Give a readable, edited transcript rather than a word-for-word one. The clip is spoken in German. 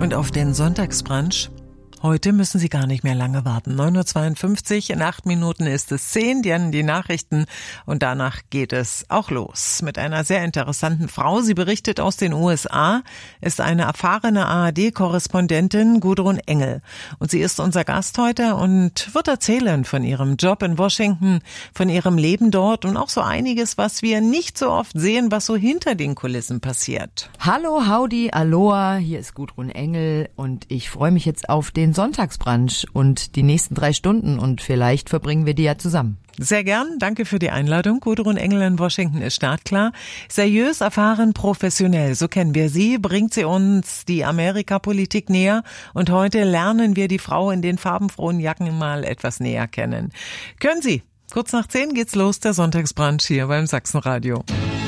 Und auf den Sonntagsbrunch? Heute müssen Sie gar nicht mehr lange warten. 9.52 Uhr, in 8 Minuten ist es 10, die Nachrichten und danach geht es auch los mit einer sehr interessanten Frau. Sie berichtet aus den USA, ist eine erfahrene ARD-Korrespondentin, Gudrun Engel. Und sie ist unser Gast heute und wird erzählen von ihrem Job in Washington, von ihrem Leben dort und auch so einiges, was wir nicht so oft sehen, was so hinter den Kulissen passiert. Hallo, howdy, aloha, hier ist Gudrun Engel und ich freue mich jetzt auf den Sonntagsbrunch und die nächsten 3 Stunden und vielleicht verbringen wir die ja zusammen. Sehr gern, danke für die Einladung. Gudrun Engel in Washington ist startklar. Seriös, erfahren, professionell, so kennen wir sie, bringt sie uns die Amerikapolitik näher und heute lernen wir die Frau in den farbenfrohen Jacken mal etwas näher kennen. Können Sie? Kurz nach 10 geht's los, der Sonntagsbrunch hier beim Sachsenradio.